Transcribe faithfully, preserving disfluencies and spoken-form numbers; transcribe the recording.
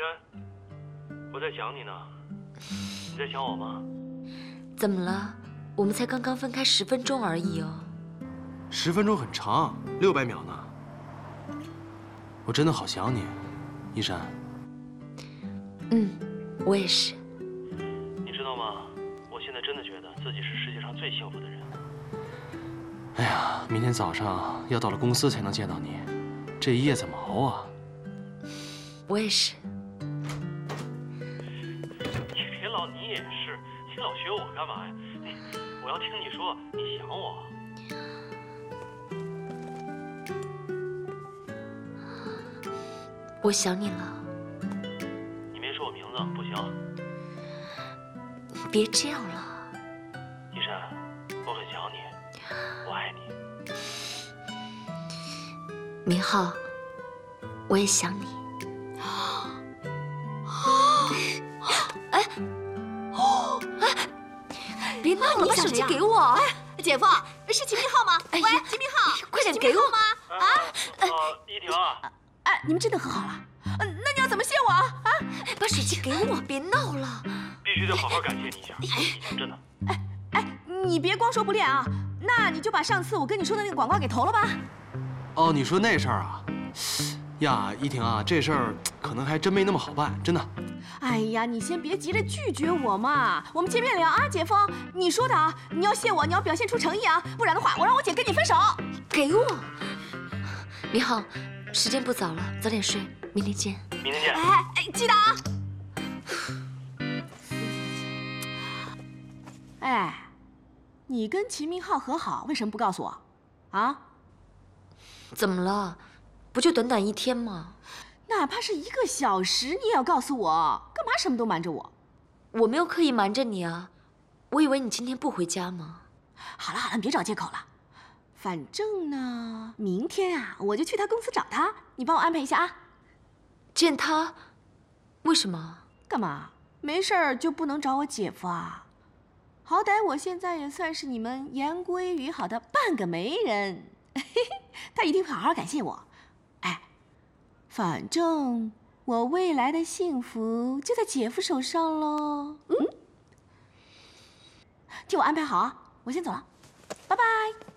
珊，我在想你呢，你在想我吗？ 怎么了？我们才刚刚分开十分钟而已哦。 十分钟很长，六百秒呢。我真的好想你，一珊。 嗯，我也是。 你知道吗？我现在真的觉得自己是世界上最幸福的人。哎呀，明天早上要到了公司才能见到你，这一夜怎么熬啊？ 我也是。 你别老，你也是，你老学我干嘛呀？你，我要听你说，你想我。 我想你了。 你没说我名字，不行。 别这样了。 一珊，我很想你，我爱你。 明浩，我也想你。哎，哦，哎，别闹了，把手机给我！ 哎，姐夫，是秦明浩吗？喂，秦明浩， 快点给我吗？啊？ 呃，依婷啊。 哎，你们真的和好了？嗯，那你要怎么谢我啊？啊？ 把手机给我，别闹了。 必须得好好感谢你一下，依婷真的。 哎哎，你别光说不练啊，那你就把上次我跟你说的那个广告给投了吧。 哦，你说那事儿啊？呀，依婷啊，这事儿可能还真没那么好办，真的。 哎呀，你先别急着拒绝我嘛，我们见面聊啊，姐夫。你说的啊，你要谢我，你要表现出诚意啊，不然的话，我让我姐跟你分手。 给我，明浩，时间不早了，早点睡，明天见。 明天见。 哎哎，记得啊。哎，你跟秦明浩和好，为什么不告诉我？啊？ 怎么了？不就短短一天吗？ 哪怕是一个小时，你也要告诉我，干嘛什么都瞒着我？ 我没有刻意瞒着你啊，我以为你今天不回家吗？ 好了好了，别找借口了。反正呢，明天啊，我就去他公司找他，你帮我安排一下啊。 见他？为什么？ 干嘛？没事儿就不能找我姐夫啊？好歹我现在也算是你们言归于好的半个媒人，他一定会好好感谢我。哎，反正我未来的幸福就在姐夫手上喽。嗯，替我安排好啊，我先走了，拜拜。